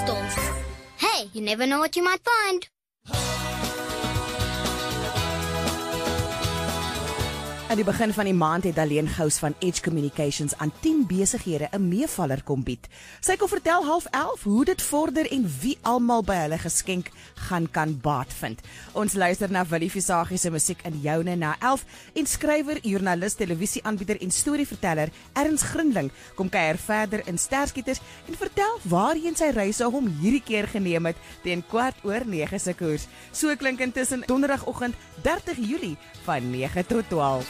stof. Hey, you never know what you might find. Aan die begin van die maand het Daleen Gous van Edge Communications aan 10 besighede 'n meevaller kom bied. Sy kon vertel 11:30 hoe dit vorder en wie almal by hulle geskenk kan baat vind. Ons luister na Willie Visagie se musiek in joune na 11 en skrywer, joernalis, televisieaanbieder en storieverteller Ernst Grindling kom kuier verder in Sterskieters en vertel waarheen sy reise hom hierdie keer geneem het teen 9:15 se koers. So klink intussen donderdagoggend 30 Julie van 9 tot 12.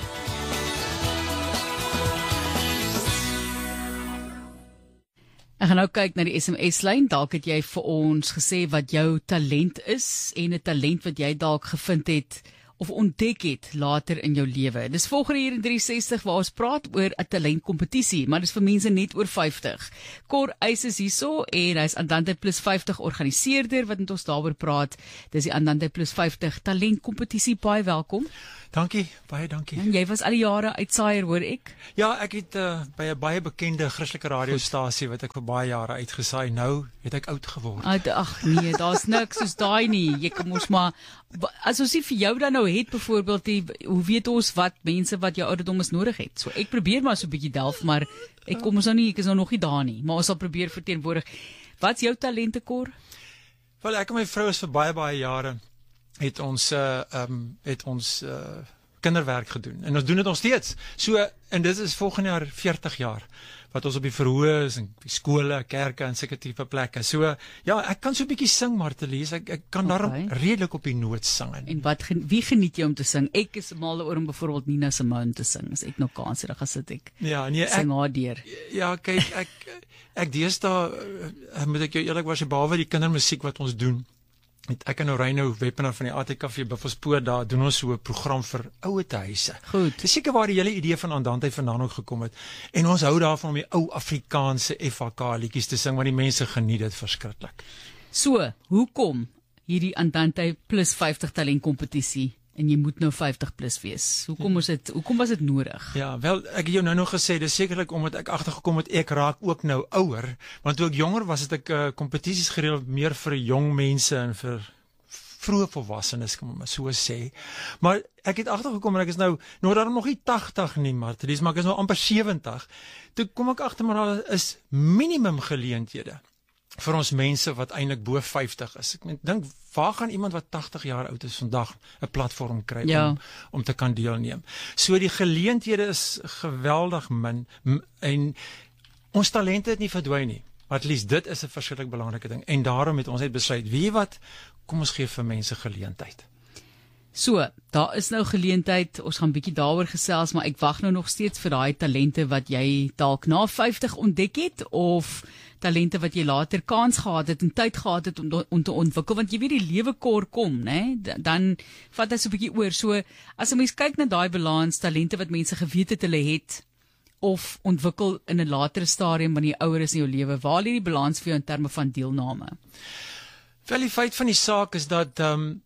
Ek gaan nou kyk na die SMS-lyn. Dalk het jy vir ons gesê wat jou talent is en 'n talent wat jy dalk gevind het of ontdek het later in jou lewe. Dis volgende hier in 360 waar ons praat oor 'n talentkompetisie, maar dis vir mense net oor 50. Cor Eis is hierso en hy's Andante Plus 50 organiseerder wat met ons daaroor praat. Dis die Andante Plus 50 talentkompetisie. Baie welkom. Dankie, baie dankie. En jy was al die jare uitsaaier, hoor ek? Ja, ek het by 'n baie bekende Christelike radiostasie wat ek vir baie jare uitgesaai. Nou het ek oud geword. Ag nee, daar's niks soos daai nie. Jy kom ons maar as ons nie vir jou dan nou het byvoorbeeld, hoe weet ons wat mense wat jou ouderdom is nodig het? So ek probeer maar so 'n bietjie delf, maar ek is nou nog nie daar nie, maar ons sal probeer verteenwoordig. Wat's jou talente, Cor? Wel, ek en my vrou is vir baie jare het ons kinderwerk gedoen. En ons doen dit nog steeds. So, en dit is volgende jaar 40 jaar, wat ons op die verhoë is, en die skole, kerke, en sulke tipe plekke. So, ja, ek kan so 'n bietjie sing, Martelies, ek kan daarom redelik op die noot sing. En wie geniet jy om te sing? Ek is mal oor om byvoorbeeld Nina Simone te sing, as ek nog kans het, dan gaan sit ek. Ja, nee, sing haar deur. Ja, kyk, ek deesdae, moet ek jou eerlik was, behalwe die kindermusiek wat ons doen, ek en Reino Weppenaar van die ATKV Buffelspoort, daar doen ons so 'n program vir ouete huise. Goed. Dis seker waar die hele idee van Andante vandaan ook gekom het. En ons hou daarvan om die ou Afrikaanse FHK liedjies te sing, want die mense geniet dit verskriklik. So, hoekom hierdie Andante Plus 50 talentkompetisie? En jy moet nou 50 plus wees. Hoekom was dit nodig? Ja, wel, ek het jou nou nog gesê, dis sekerlik omdat ek agtergekom het, ek raak ook nou ouer, want toe ek jonger was, het ek kompetisies gereël meer vir jong mense en vir vroeë volwassenes, kan maar so sê. Maar ek het agtergekom en ek is nou daarom nog nie 80 nie, Martelies, maar ek is nou amper 70. Toe kom ek agter, maar daar is minimum geleenthede vir ons mense wat eintlik bo 50 is. Ek dink, waar gaan iemand wat 80 jaar oud is vandag 'n platform kry om te kan deelneem? So die geleenthede is geweldig min en ons talente het nie verdwyn nie. At least dit is 'n verskriklik belangrike ding en daarom het ons net besluit, weet jy wat, kom ons gee vir mense geleentheid. So, daar is nou geleentheid, ons gaan bietjie daaroor gesels, maar ek wag nou nog steeds vir daai talente wat jy dalk na 50 ontdek het, of talente wat jy later kans gehad het en tyd gehad het om te ontwikkel, want jy weet die lewe kom, né? Dan vat hy so 'n bietjie oor. So, as 'n mens kyk na daai balans, talente wat mense geweet het hulle het, of ontwikkel in 'n latere stadium wanneer jy ouer is in jou lewe, waar lê die balans vir jou in terme van deelname? Wel, die feit van die saak is dat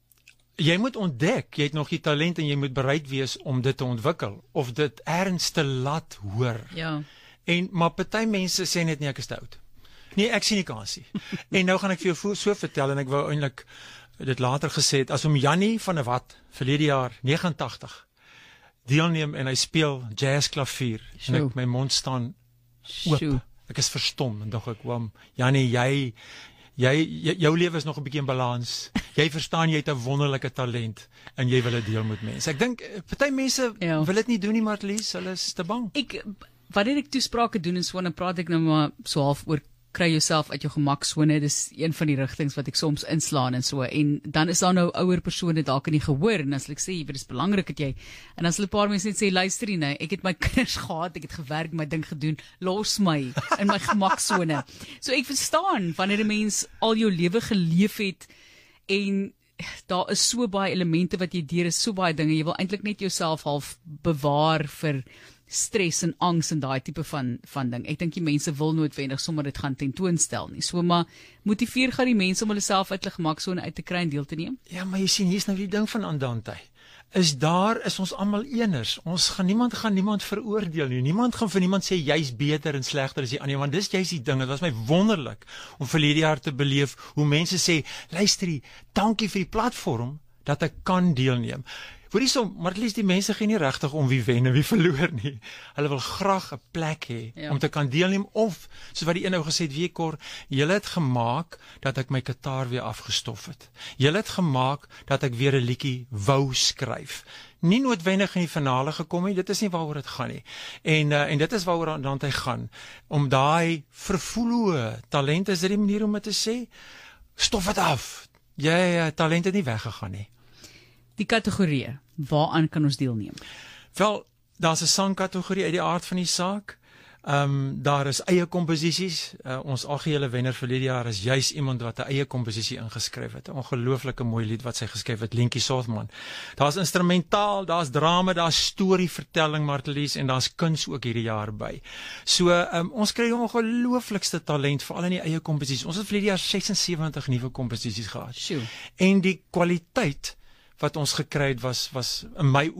jy moet ontdek, jy het nog die talent en jy moet bereid wees om dit te ontwikkel, of dit erns te laat hoor. Ja. Maar party mense sê net nie, ek is te oud. Nee, ek sien nie kans nie. En nou gaan ek vir jou so vertel, en ek wou eintlik dit later gesê het, as om Jannie van der Walt, verlede jaar, 89, deelneem en hy speel jazzklavier, en ek, my mond staan oop, ek is verstom, en dog ek, Jannie, jou lewe is nog 'n bietjie in balans. Jy verstaan, jy het 'n wonderlike talent en jy wil dit deel met mense. Ek dink party mense wil dit nie doen nie, Martelies, hulle is te bang. Wanneer ek toesprake doen en so, dan praat ek nou maar so half oor kry jouself uit jou gemaksone. Dis een van die rigtings wat ek soms inslaan en so. En dan is daar nou ouer persone dalk in die gehoor en as ek sê, dit is belangrik dat jy, en as hulle 'n paar mense net sê, luister nie, ek het my kinders gehad, ek het gewerk, my ding gedoen, los my in my gemaksone. So ek verstaan wanneer 'n mens al jou lewe geleef het en daar is so baie elemente wat jy deur is, so baie dinge, jy wil eintlik net jouself half bewaar vir stres en angs en daai tipe van ding. Ek dink die mense wil noodwendig sommer dit gaan tentoonstel nie. So maar motiveer gaan die mense om hulle self uit hulle gemaksone uit te kry en deel te neem. Ja, maar jy sien, hier's nou die ding van Andante. is ons almal eners. Niemand gaan niemand veroordeel nie. Niemand gaan vir niemand sê jy's beter en slegter as die ander, want dis juist die ding. Dit was my wonderlik om verlede jaar te beleef hoe mense sê, luister, dankie vir die platform dat ek kan deelneem. Hoorie so, maar at least die mense gee nie regtig om wie wen en wie verloor nie. Hulle wil graag 'n plek hê om te kan deelneem, of soos wat die een ou gesê het, weet Cor, julle het gemaak dat ek my kitaar weer afgestof het. Julle het gemaak dat ek weer 'n liedjie wou skryf. Nie noodwendig in die finale gekom nie, dit is nie waaroor dit gaan nie. En dit is waaroor dan hy gaan, om daai vervoeloe talent, is dit die manier om dit te sê, stof dit af. Jy talent het nie weggegaan nie. Die kategorieë, waaraan kan ons deelneem? Wel, daar's 'n sangkategorie uit die aard van die saak. Daar is eie komposisies. Ons algehele wenner verlede jaar is juis iemand wat 'n eie komposisie ingeskryf het. 'n Ongelooflike mooi lied wat sy geskryf het, Lentjie Sothman. Daar's instrumentaal, daar's drama, daar's storievertelling, Martelies, en daar's kuns ook hierdie jaar by. So, ons kry 'n ongelooflikste talent, veral in die eie komposisies. Ons het verlede jaar 76 nuwe komposisies gehad. Sjoe. En die kwaliteit wat ons gekry het was in my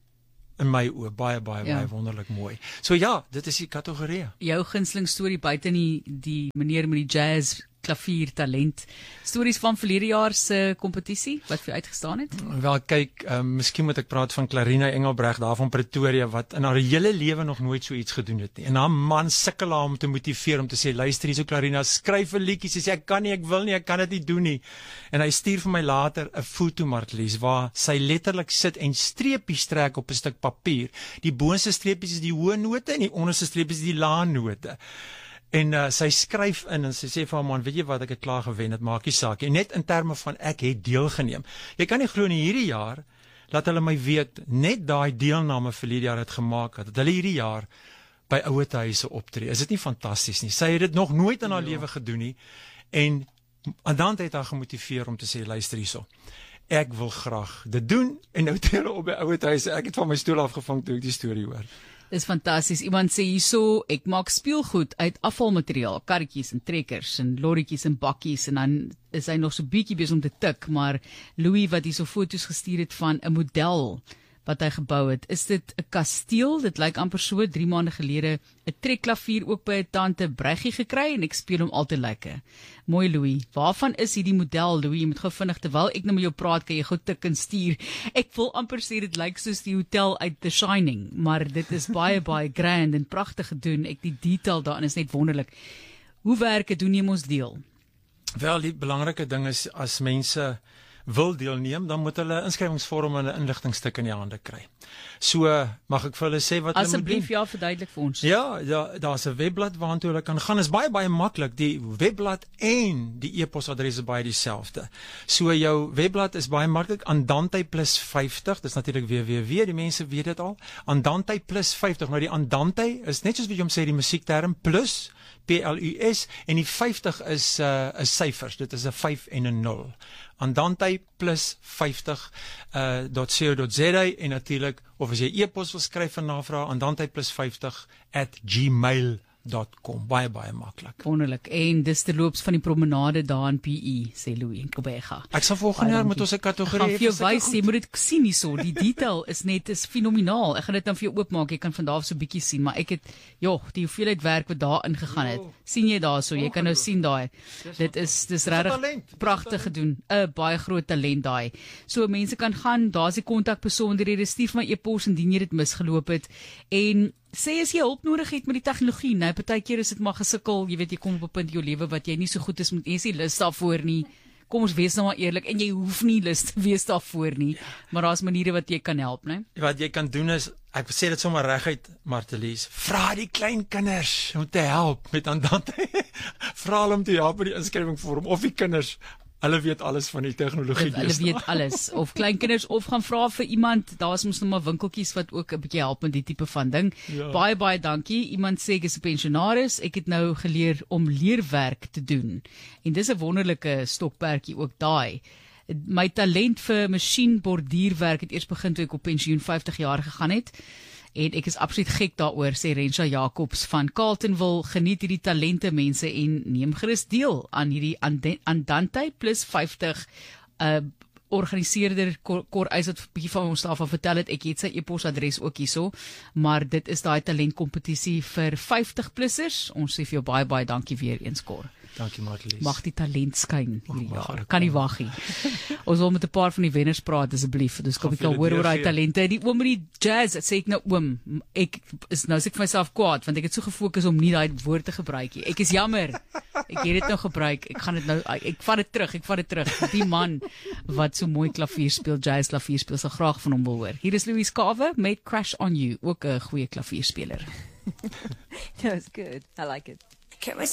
oë baie wonderlik mooi. So ja, dit is die kategorie. Jou gunsteling storie buite die meneer met die jazz klavier talent, stories van verlede jaar se kompetisie wat vir uitgestaan het? Wel kyk, miskien moet ek praat van Clarina Engelbreg daar van Pretoria, wat in haar hele lewe nog nooit so iets gedoen het nie. En haar man sukkel haar om te motiveer, om te sê, luister hierso Clarina, skryf 'n liedjie. Sy sê, ek kan nie, ek wil nie, ek kan dit nie doen nie. En hy stuur vir my later 'n foto, Martelies, waar sy letterlik sit en streepies trek op 'n stuk papier. Die boonste streepies is die hoë note en die onderste streepies is die lae note. En sy skryf in en sy sê vir haar man, weet jy wat, ek het klaar gewen, dit maak nie saak. En net in terme van ek het deelgeneem. Jy kan nie glo in hierdie jaar, laat hulle my weet, net daai deelname verlede jaar het gemaak, dat hulle hierdie jaar by ouerhuise optree. Is dit nie fantasties nie? Sy het dit nog nooit in haar lewe gedoen nie. En dan het haar gemotiveer om te sê, luister hierso, ek wil graag dit doen, en nou tree hulle op by ouerhuise. Ek het van my stoel afgevang toe ek die storie hoor. Dis fantasties. Iemand sê hierso, ek maak speelgoed uit afvalmateriaal, karretjies en trekkers en lorrietjies en bakkies, en dan is hy nog so bietjie besig om te tik, maar Louis wat hierso foto's gestuur het van 'n model wat hy gebou het. Is dit 'n kasteel? Dit lyk amper so. 3 maande gelede 'n trekklavier ook by 'n tante Breggie gekry en ek speel hom altyd lekker. Mooi Louis. Waarvan is hierdie model, Louis? Jy moet gou vinnig, terwyl ek nou met jou praat, kan jy gou tik en stuur. Ek wil amper sê dit lyk soos die hotel uit The Shining, maar dit is baie grand en pragtig gedoen. Die detail daarin is net wonderlik. Hoe werk dit? Hoe neem ons deel? Wel, die belangrike ding is, as mense wil deelneem, dan moet hulle inskrywingsvorm en 'n inligtingstuk in die hande kry. So, mag ek vir hulle sê wat hulle moet doen? Asseblief, ja, verduidelik vir ons. Ja, daar's 'n webblad waartoe hulle kan gaan. Is baie maklik. Die webblad en die e-posadres is baie dieselfde. So jou webblad is baie maklik, Andante plus 50, dis natuurlik www, die mense weet dit al. Andante plus 50. Nou die Andante is net soos wat jy hom sê, die musiekterm plus PLUS, en die 50 is syfers. Dit is 'n 5 en 'n 0. Andante plus 50.co.za en natuurlik, of as jy e-pos wil skryf vir navraag, Andante plus 50@gmail.com. Baie maklik. Wonderlik. En dis terloops van die promenade daar in PE, sê Louis en Kobega. Ek sal volgende jaar met ons 'n kategorie hê. Ek gaan vir jou wys, jy moet dit sien hierso. Die detail is fenomenaal. Ek gaan dit dan vir jou oopmaak. Jy kan van daar af so 'n bietjie sien, maar ek het die hoeveelheid werk wat daar ingegaan het. Sien jy daarso? Jy kan nou sien daai. Dis regtig pragtig gedoen. 'n Baie groot talent daai. So mense kan gaan, daar's die kontakbesonderhede, stuur my e-pos indien jy dit misgeloop het. En sê as jy hulp nodig het met die tegnologie, nou partykeer is dit maar gesukkel, jy weet jy kom op 'n punt in jou lewe wat jy nie so goed is met, jy is nie lus daarvoor nie. Kom ons wees nou maar eerlik, en jy hoef nie lus te wees daarvoor nie, maar daar's maniere wat jy kan help, né? Wat jy kan doen is, ek sê dit sommer reguit, Martelies, vra die klein kinders om te help met Andante. Vra hulle om te help met die inskrywingvorm, of die kinders. Hulle weet alles van die tegnologie. Hulle weet alles, of kleinkinders, of gaan vra vir iemand, daar is mos nog maar winkeltjies wat ook 'n bietjie help met die tipe van ding. Ja. Baie dankie. Iemand sê ek is 'n pensionaris, ek het nou geleer om leerwerk te doen. En dis 'n wonderlike stokperdjie ook daai. My talent vir masjienbordierwerk het eers begin toe ek op pensioen 50 jaar gegaan het. En ek is absoluut gek daaroor, sê Rensha Jacobs van Carltonville. Geniet hierdie talente mense en neem gerus deel aan hierdie Andante plus 50 organiseerder Cor Eis wat 'n bietjie van ons daarvan vertel het. Ek het sy e-posadres ook hierso, maar dit is daai talentkompetisie vir 50-plussers. Ons sê vir jou baie dankie weer eens, Cor. Dankie Marlies. Mag die talent skyn hierdie mag jaar. dit Kan nie wag nie. Ons wil met 'n paar van die wenners praat asseblief. Dus kom ek al hoor oor daai talente. Die oom met die jazz, sê ek nou oom, ek is nou sê ek vir myself kwaad want ek het so gefokus om nie daai woord te gebruik nie. Ek is jammer. Ek het dit nou gebruik. Ek vat dit terug. Die man wat so mooi klavier speel, jazz klavier speel, sal graag van hom wil hoor. Hier is Louise Carver met Crash on You, ook 'n goeie klavierspeler. That was good. I like it.